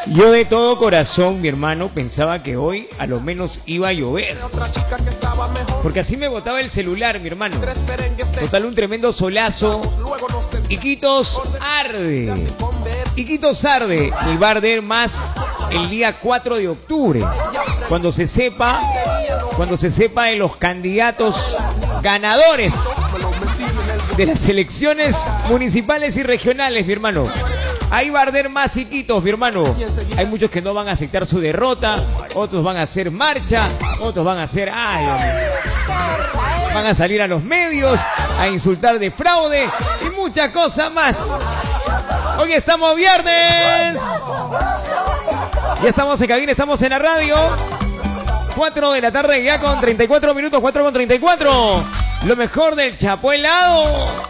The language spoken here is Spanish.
Yo de todo corazón, mi hermano, pensaba que hoy a lo menos iba a llover. Porque así me botaba el celular, mi hermano. Total, un tremendo solazo. Iquitos arde. Iquitos arde. Y va a arder más el día 4 de octubre. Cuando se sepa de los candidatos ganadores de las elecciones municipales y regionales, mi hermano. Ahí va a arder más Iquitos, mi hermano. Hay muchos que no van a aceptar su derrota, otros van a hacer marcha, otros van a hacer... van a salir a los medios a insultar de fraude y mucha cosa más. Hoy estamos viernes. Ya estamos en cabina, estamos en la radio. 4 de la tarde ya con 34 minutos, 4 con 34. Lo mejor del Chapo helado.